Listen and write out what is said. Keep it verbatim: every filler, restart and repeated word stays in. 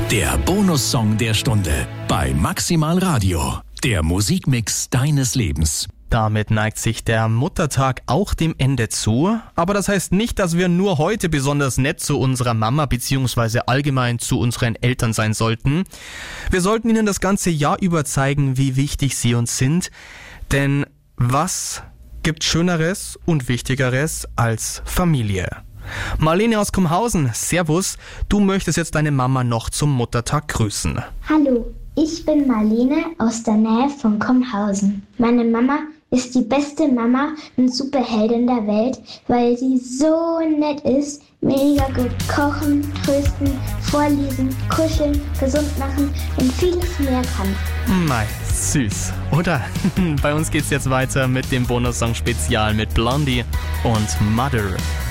Der Bonussong der Stunde bei Maximal Radio. Der Musikmix deines Lebens. Damit neigt sich der Muttertag auch dem Ende zu. Aber das heißt nicht, dass wir nur heute besonders nett zu unserer Mama bzw. allgemein zu unseren Eltern sein sollten. Wir sollten ihnen das ganze Jahr über zeigen, wie wichtig sie uns sind. Denn was gibt Schöneres und Wichtigeres als Familie? Marlene aus Kumhausen, Servus. Du möchtest jetzt deine Mama noch zum Muttertag grüßen. Hallo, ich bin Marlene aus der Nähe von Kumhausen. Meine Mama ist die beste Mama und Superheldin der Welt, weil sie so nett ist, mega gut kochen, trösten, vorlesen, kuscheln, gesund machen und vieles mehr kann. Mei, süß, oder? Bei uns geht's jetzt weiter mit dem Bonussong Spezial mit Blondie und Mother.